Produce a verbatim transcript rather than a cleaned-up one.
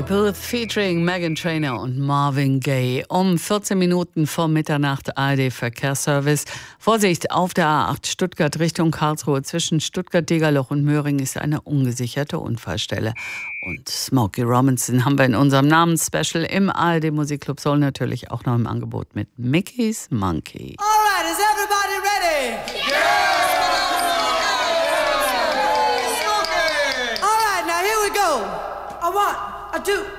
Charlie Puth featuring Meghan Trainor und Marvin Gaye. Um vierzehn Minuten vor Mitternacht A R D-Verkehrsservice. Vorsicht, auf der A acht Stuttgart Richtung Karlsruhe zwischen Stuttgart-Degerloch und Möhring ist eine ungesicherte Unfallstelle. Und Smokey Robinson haben wir in unserem Namensspecial im A R D-Musikclub Soul natürlich auch noch im Angebot mit Mickey's Monkey. All right, is everybody ready? Yeah! All right, now here we go. A one, a two.